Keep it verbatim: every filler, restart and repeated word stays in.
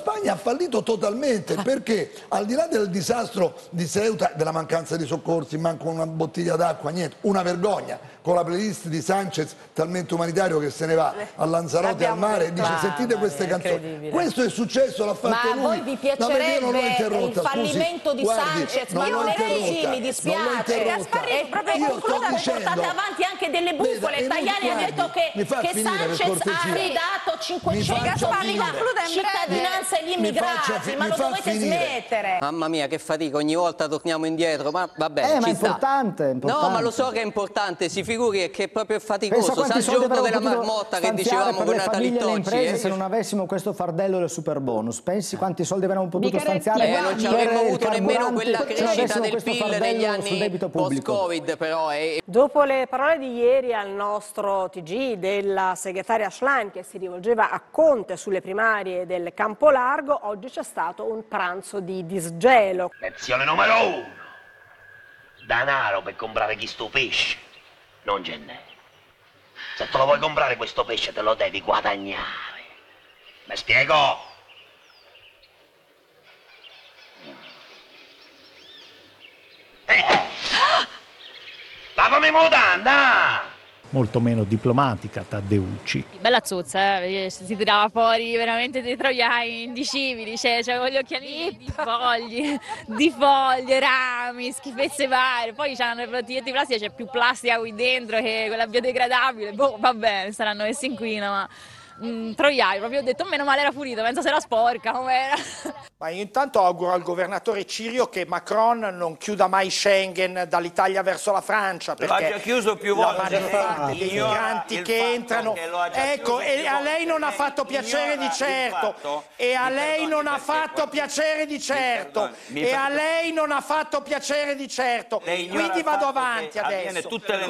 Spagna ha fallito totalmente perché al di là del disastro di Ceuta, della mancanza di soccorsi, manco una bottiglia d'acqua, niente, una vergogna con la playlist di Sanchez talmente umanitario che se ne va a Lanzarote al mare e dice sentite queste canzoni. Questo è successo, l'ha fatto ma lui. a voi vi piacerebbe il fallimento di guardi, Sanchez? non Ma non l'ho è così, interrotta, mi dispiace. Gasparri, E proprio Io sto concluda, dicendo- portate avanti anche delle bufale. Veda, Tajani guardi, ha detto che, mi fa che finire, per Sanchez ha cortesia. ridato Mi cinquecento faccia di finire. cittadinanza agli Mi faccia immigrati, fi- ma mi lo fa dovete finire. smettere. Mamma mia, che fatica, ogni volta torniamo indietro, ma vabbè, Eh, ma ci è sta. importante, è importante. No, ma lo so che è importante, si figuri che è proprio Pensa faticoso. Sa quanti il soldi giorno avremmo della potuto marmotta che stanziare dicevamo per con le Natali famiglie e le Tocci. imprese eh? se non avessimo questo fardello del super bonus. Pensi quanti soldi avremmo potuto Mica stanziare Eh, non ci per avremmo il avuto nemmeno carburante quella se non crescita avessimo del questo P I L negli fardello sul anni debito pubblico. post-Covid, però. eh. Dopo le parole di ieri al nostro T G della segretaria Schlein che si rivolgeva a Conte sulle primarie del Campolargo, oggi c'è stato un pranzo di disgelo. Lezione numero uno. Danaro per comprare chi sto pesce. Non ce n'è. Se te lo vuoi comprare questo pesce te lo devi guadagnare. Mi spiego? Eh. Lavami mutanda! Molto meno diplomatica Taddeucci. Bella zozza, eh? Si tirava fuori veramente dei troiani indicibili, cioè c'avevo gli occhiali di fogli, di foglie, rami, schifezze varie, poi c'hanno le bottigliette di plastica, c'è più plastica qui dentro che quella biodegradabile, boh, va bene, saranno messi in inquina, ma mm, troiani, proprio ho detto, meno male era pulito, penso se era sporca, com'era. Ma io intanto auguro al governatore Cirio che Macron non chiuda mai Schengen dall'Italia verso la Francia, perché l'ha già chiuso più la volte. maggior parte dei Io- migranti il che fatto entrano, che lo ha già ecco, chiuso e più a lei volte, non ha lei fatto piacere ignora di il certo, fatto- e a mi lei perdoni, non ha perché fatto qua- piacere di certo, perdoni, mi e a perdoni. lei non ha fatto piacere di certo, Lei ignora quindi il vado fatto avanti che avviene adesso. tutte le